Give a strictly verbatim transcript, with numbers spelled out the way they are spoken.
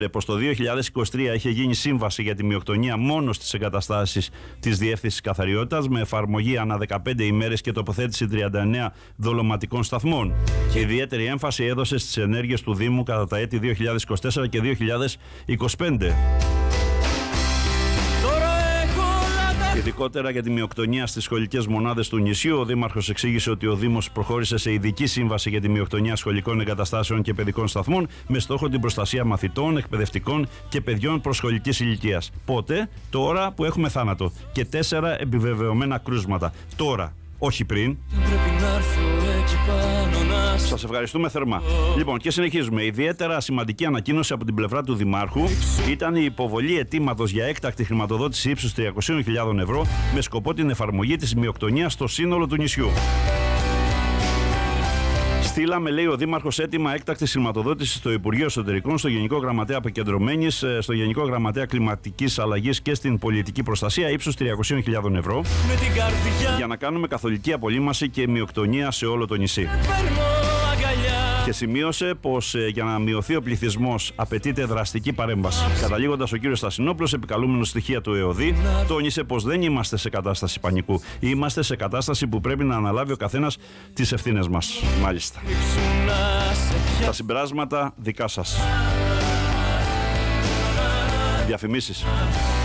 Πως το δύο χιλιάδες είκοσι τρία είχε γίνει σύμβαση για τη μειοκτονία μόνο στις εγκαταστάσεις της Διεύθυνσης Καθαριότητας, με εφαρμογή ανά δεκαπέντε ημέρες και τοποθέτηση τριάντα εννέα δολωματικών σταθμών. Και ιδιαίτερη έμφαση έδωσε στις ενέργειες του Δήμου κατά τα έτη δύο χιλιάδες είκοσι τέσσερα και δύο χιλιάδες είκοσι πέντε. Ειδικότερα για τη μειοκτονία στις σχολικές μονάδες του νησιού, ο Δήμαρχος εξήγησε ότι ο Δήμος προχώρησε σε ειδική σύμβαση για τη μειοκτονία σχολικών εγκαταστάσεων και παιδικών σταθμών με στόχο την προστασία μαθητών, εκπαιδευτικών και παιδιών προσχολικής ηλικίας. Πότε? Τώρα που έχουμε θάνατο και τέσσερα επιβεβαιωμένα κρούσματα. Τώρα, όχι πριν. Σας ευχαριστούμε θερμά. Λοιπόν, και συνεχίζουμε. Ιδιαίτερα σημαντική ανακοίνωση από την πλευρά του Δημάρχου ήταν η υποβολή αιτήματος για έκτακτη χρηματοδότηση ύψους τριακόσιες χιλιάδες ευρώ με σκοπό την εφαρμογή της μειοκτονίας στο σύνολο του νησιού. Στείλαμε, λέει ο Δήμαρχος, έτοιμα έκτακτης χρηματοδότησης στο Υπουργείο Εσωτερικών, στο Γενικό Γραμματέα Αποκεντρωμένης, στο Γενικό Γραμματέα Κλιματικής Αλλαγής και στην Πολιτική Προστασία ύψους τριακόσιες χιλιάδες ευρώ για να κάνουμε καθολική απολύμαση και μειοκτονία σε όλο το νησί. Και σημείωσε πως ε, για να μειωθεί ο πληθυσμός απαιτείται δραστική παρέμβαση. Καταλήγοντας, ο κύριος Στασινόπουλος, επικαλούμενος στοιχεία του ΕΟΔΗ, τόνισε πως δεν είμαστε σε κατάσταση πανικού. Είμαστε σε κατάσταση που πρέπει να αναλάβει ο καθένας τις ευθύνες μας. Μάλιστα. Τα συμπεράσματα δικά σας. Διαφημίσεις.